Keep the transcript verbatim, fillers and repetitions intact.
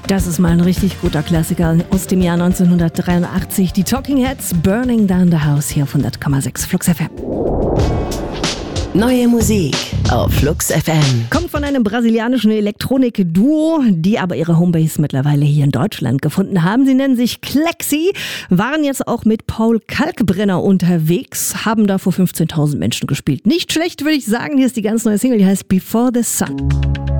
Das ist mal ein richtig guter Klassiker aus dem Jahr neunzehnhundertdreiundachtzig. Die Talking Heads, Burning Down the House hier auf hundert Komma sechs Flux F M. Neue Musik auf Flux F M. Kommt von einem brasilianischen Elektronik-Duo, die aber ihre Homebase mittlerweile hier in Deutschland gefunden haben. Sie nennen sich Klexi, waren jetzt auch mit Paul Kalkbrenner unterwegs, haben da vor fünfzehntausend Menschen gespielt. Nicht schlecht, würde ich sagen. Hier ist die ganz neue Single, die heißt Before the Sun.